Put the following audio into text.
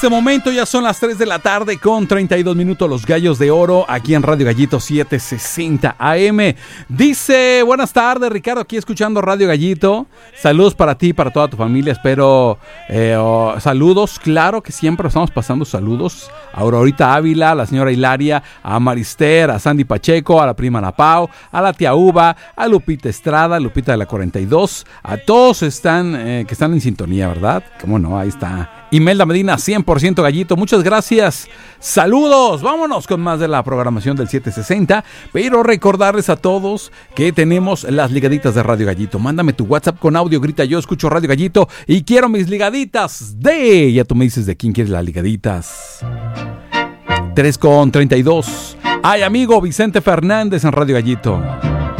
En este momento ya son las 3 de la tarde con 32 minutos, los Gallos de Oro, aquí en Radio Gallito 760 AM. Dice, buenas tardes Ricardo, aquí escuchando Radio Gallito. Saludos para ti y para toda tu familia, espero saludos, claro que siempre estamos pasando saludos. A Aurorita Ávila, a la señora Hilaria, a Marister, a Sandy Pacheco, a la prima Ana Pau, a la tía Uva, a Lupita Estrada, Lupita de la 42. A todos que están en sintonía, ¿verdad? ¿Cómo no? Ahí está Imelda Medina, 100% Gallito, muchas gracias, saludos, vámonos con más de la programación del 760, pero recordarles a todos que tenemos las ligaditas de Radio Gallito. Mándame tu WhatsApp con audio, grita yo escucho Radio Gallito y quiero mis ligaditas ya tú me dices de quién quieres las ligaditas. 3:32, ay amigo Vicente Fernández en Radio Gallito.